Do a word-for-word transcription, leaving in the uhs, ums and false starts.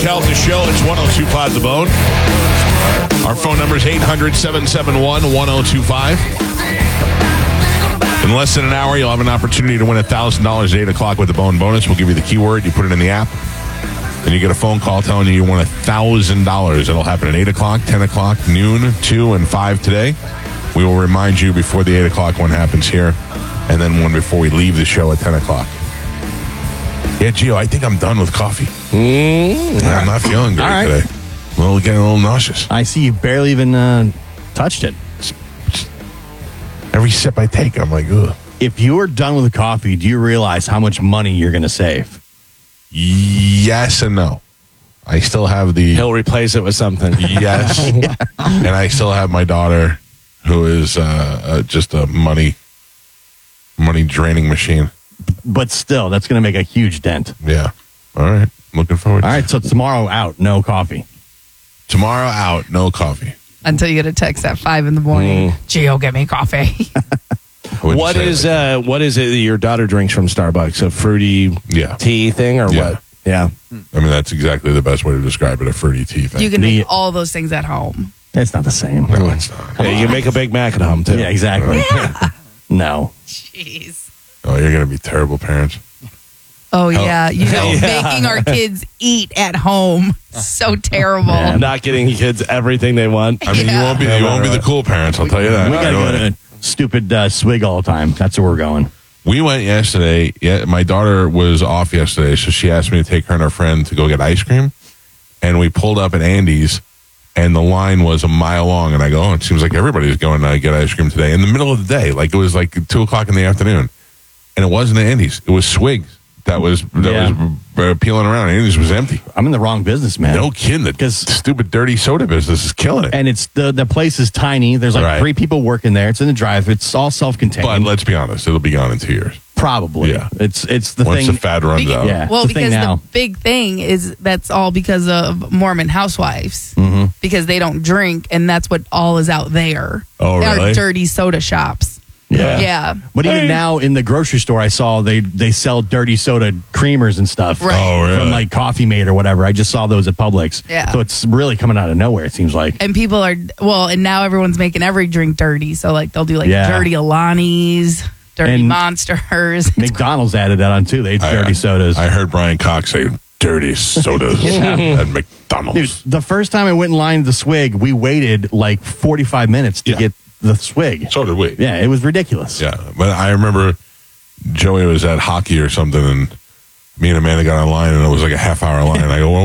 Calta Show. It's one oh two point five The Bone. Our phone number is eight hundred, seven seven one, one oh two five. In less than an hour, you'll have an opportunity to win one thousand dollars at eight o'clock with the Bone bonus. We'll give you the keyword. You put it in the app. And you get a phone call telling you you won one thousand dollars. It'll happen at eight o'clock, ten o'clock, noon, two, and five today. We will remind you before the eight o'clock one happens here. And then one before we leave the show at ten o'clock. Yeah, Gio, I think I'm done with coffee. Mm, yeah, I'm not feeling great right. today. A little, getting a little nauseous. I see you barely even uh, touched it. Every sip I take, I'm like, ugh. If you are done with the coffee, do you realize how much money you're going to save? Yes and no. I still have the... He'll replace it with something. Yes. Yeah. And I still have my daughter, who is uh, uh, just a money, money draining machine. But still, that's going to make a huge dent. Yeah. All right. Looking forward to All it. right, so tomorrow out, no coffee. Tomorrow out, no coffee. Until you get a text at five in the morning. Mm. Gio, get me coffee. What is uh, what is it that your daughter drinks from Starbucks? A fruity Yeah. tea thing or Yeah. what? Yeah. I mean, that's exactly the best way to describe it, a fruity tea thing. You can The- make all those things at home. It's not the same. No, it's not. Yeah, you can make a Big Mac at home, too. Yeah, exactly. Yeah. No. Jeez. Oh, you're going to be terrible parents. Oh, yeah. You know, Yeah. making our kids eat at home. So terrible. Yeah. Not getting kids everything they want. I mean, you Yeah. won't be you won't be the cool parents, I'll tell you that. We got to go to stupid uh, Swig all the time. That's where we're going. We went yesterday. Yeah, my daughter was off yesterday, so she asked me to take her and her friend to go get ice cream. And we pulled up at Andy's, and the line was a mile long. And I go, oh, it seems like everybody's going to get ice cream today in the middle of the day. Like it was like two o'clock in the afternoon. And it wasn't Andy's. It was Swig's that was that Yeah. was uh, peeling around. Andy's was empty. I'm in the wrong business, man. No kidding. The 'Cause- stupid dirty soda business is killing it. And it's the the place is tiny. There's like Right. three people working there. It's in the drive. It's all self-contained. But let's be honest, it'll be gone in two years. Probably. Yeah. It's it's the Once thing. the fad runs Be- out. Yeah. Well, it's the thing because now. the big thing is that's all because of Mormon housewives. Mm-hmm. Because they don't drink, and that's what all is out there. Oh, They really? are dirty soda shops. Yeah. Yeah. But even now in the grocery store, I saw they they sell dirty soda creamers and stuff. Right. Oh, really? From like Coffee Mate or whatever. I just saw those at Publix. Yeah. So it's really coming out of nowhere, it seems like. And people are, well, and now everyone's making every drink dirty. So, like, they'll do like Yeah. dirty Alani's, dirty And Monsters. It's McDonald's added that on too. They I- dirty sodas. I heard Brian Cox say dirty sodas at McDonald's. Dude, the first time I went in line to the Swig, we waited like forty-five minutes to Yeah. get the Swig. So did we. Yeah, it was ridiculous. Yeah, but I remember Joey was at hockey or something, and me and Amanda got online, and it was like a half hour line. And I go, well,